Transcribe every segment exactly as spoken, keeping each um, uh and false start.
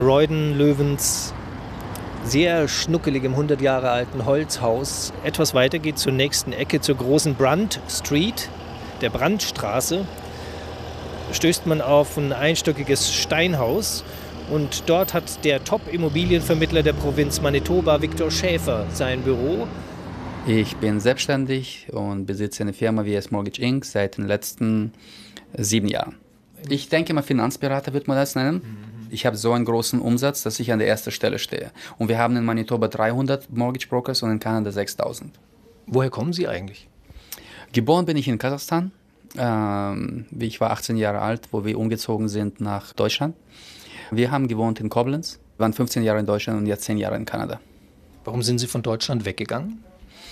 Royden Löwens sehr schnuckeligem, hundert Jahre alten Holzhaus. Etwas weiter geht zur nächsten Ecke, zur großen Brand Street, der Brandstraße. Stößt man auf ein einstöckiges Steinhaus und dort hat der Top-Immobilienvermittler der Provinz Manitoba, Viktor Schäfer, sein Büro. Ich bin selbstständig und besitze eine Firma W S Mortgage Incorporated seit den letzten sieben Jahren. Ich denke mal, Finanzberater wird man das nennen. Ich habe so einen großen Umsatz, dass ich an der ersten Stelle stehe. Und wir haben in Manitoba dreihundert Mortgage Brokers und in Kanada sechstausend. Woher kommen Sie eigentlich? Geboren bin ich in Kasachstan. Ähm, ich war achtzehn Jahre alt, wo wir umgezogen sind nach Deutschland. Wir haben gewohnt in Koblenz, waren fünfzehn Jahre in Deutschland und jetzt zehn Jahre in Kanada. Warum sind Sie von Deutschland weggegangen?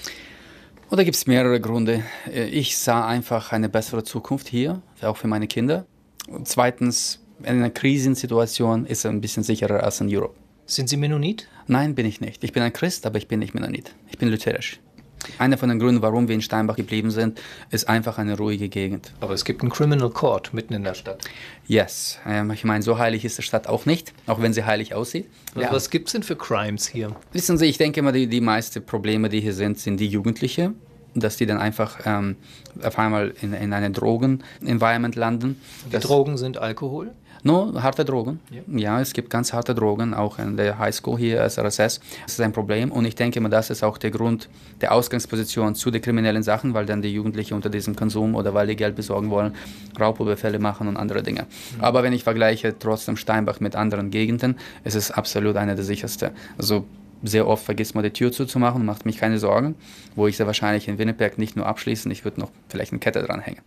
Und da gibt es mehrere Gründe. Ich sah einfach eine bessere Zukunft hier, auch für meine Kinder. Und zweitens, in einer Krisensituation ist es ein bisschen sicherer als in Europa. Sind Sie Mennonit? Nein, bin ich nicht. Ich bin ein Christ, aber ich bin nicht Mennonit. Ich bin lutherisch. Einer von den Gründen, warum wir in Steinbach geblieben sind, ist einfach eine ruhige Gegend. Aber es gibt einen Criminal Court mitten in der Stadt. Yes. Ähm, ich meine, so heilig ist die Stadt auch nicht, auch wenn sie heilig aussieht. Also ja. Was gibt es denn für Crimes hier? Wissen Sie, ich denke immer, die, die meisten Probleme, die hier sind, sind die Jugendlichen. Dass die dann einfach ähm, auf einmal in, in einem Drogen-Environment landen. Die das, Drogen sind Alkohol? No, harte Drogen. Ja. ja, es gibt ganz harte Drogen, auch in der Highschool hier, S R S S. Das ist ein Problem und ich denke mal, das ist auch der Grund der Ausgangsposition zu den kriminellen Sachen, weil dann die Jugendlichen unter diesem Konsum oder weil die Geld besorgen wollen, Raubüberfälle machen und andere Dinge. Mhm. Aber wenn ich vergleiche trotzdem Steinbach mit anderen Gegenden, ist es absolut eine der sichersten. Also sehr oft vergisst man die Tür zuzumachen und macht mich keine Sorgen, wo ich sehr wahrscheinlich in Winnipeg nicht nur abschließen, ich würde noch vielleicht eine Kette dranhängen.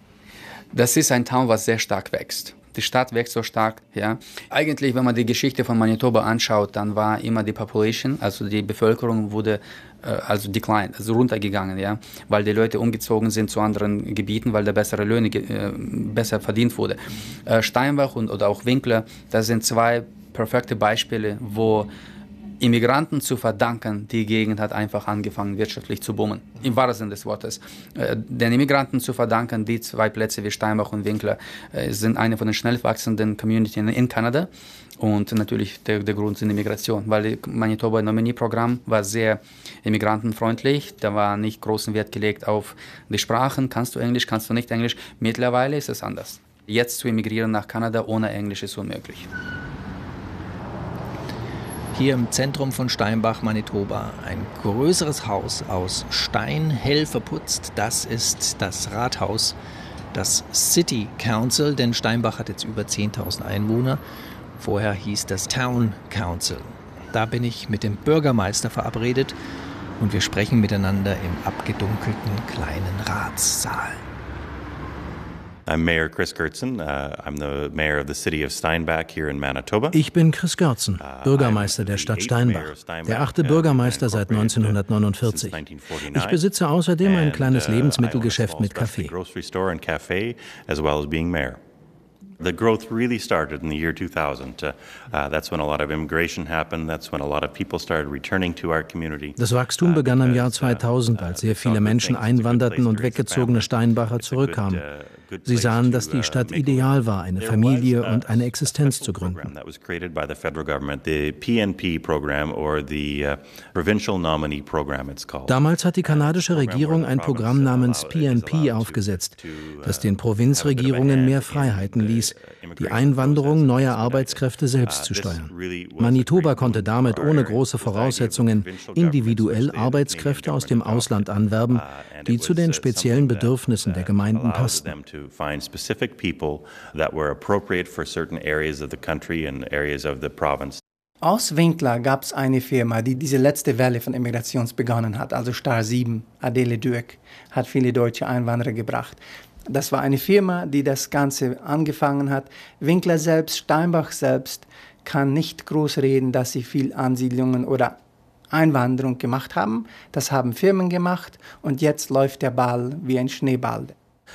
Das ist ein Town, was sehr stark wächst. Die Stadt wächst so stark, ja. Eigentlich, wenn man die Geschichte von Manitoba anschaut, dann war immer die Population, also die Bevölkerung wurde äh, also declined, also runtergegangen, ja, weil die Leute umgezogen sind zu anderen Gebieten, weil da bessere Löhne äh, besser verdient wurde. Äh, Steinbach und oder auch Winkler, das sind zwei perfekte Beispiele, wo Immigranten zu verdanken, die Gegend hat einfach angefangen, wirtschaftlich zu boomen. Im wahrsten Sinne des Wortes. Äh, den Immigranten zu verdanken, die zwei Plätze wie Steinbach und Winkler äh, sind eine von den schnell wachsenden Communities in, in Kanada. Und natürlich der, der Grund sind die Migration, weil das Manitoba Nominee-Programm war sehr immigrantenfreundlich. Da war nicht großen Wert gelegt auf die Sprachen. Kannst du Englisch, kannst du nicht Englisch. Mittlerweile ist es anders. Jetzt zu emigrieren nach Kanada ohne Englisch ist unmöglich. Hier im Zentrum von Steinbach, Manitoba, ein größeres Haus aus Stein, hell verputzt. Das ist das Rathaus, das City Council, denn Steinbach hat jetzt über zehntausend Einwohner. Vorher hieß das Town Council. Da bin ich mit dem Bürgermeister verabredet und wir sprechen miteinander im abgedunkelten kleinen Ratssaal. I'm Mayor Chris Gertzen. Uh, I'm the mayor of the city of Steinbach here in Manitoba. Ich bin Chris Gertzen, Bürgermeister der Stadt Steinbach, der achte Bürgermeister seit neunzehnhundertneunundvierzig. Ich besitze außerdem ein kleines Lebensmittelgeschäft mit Café. The growth really started in the year two thousand. Uh, uh, that's when a lot of immigration happened. That's when a lot of people started returning to our community. Das Wachstum begann im Jahr zweitausend, als sehr viele Menschen einwanderten und weggezogene Steinbacher zurückkamen. Sie sahen, dass die Stadt ideal war, eine Familie und eine Existenz zu gründen. That was created by the federal government, the P N P program or the uh, Provincial Nominee Program it's called. Damals hat die kanadische Regierung ein Programm namens P N P aufgesetzt, das den Provinzregierungen mehr Freiheiten ließ, die Einwanderung neuer Arbeitskräfte selbst zu steuern. Manitoba konnte damit ohne große Voraussetzungen individuell Arbeitskräfte aus dem Ausland anwerben, die zu den speziellen Bedürfnissen der Gemeinden passten. Aus Winkler gab es eine Firma, die diese letzte Welle von Immigrations begonnen hat, also Star sieben, Adele Dueck, hat viele deutsche Einwanderer gebracht. Das war eine Firma, die das Ganze angefangen hat. Winkler selbst, Steinbach selbst, kann nicht groß reden, dass sie viel Ansiedlungen oder Einwanderung gemacht haben. Das haben Firmen gemacht und jetzt läuft der Ball wie ein Schneeball.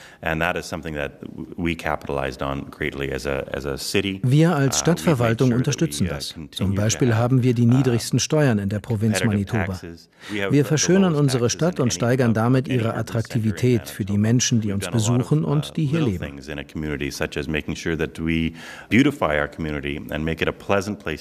Wir als Stadtverwaltung unterstützen das. Zum Beispiel haben wir die niedrigsten Steuern in der Provinz Manitoba. Wir verschönern unsere Stadt und steigern damit ihre Attraktivität für die Menschen, die uns besuchen und die hier leben.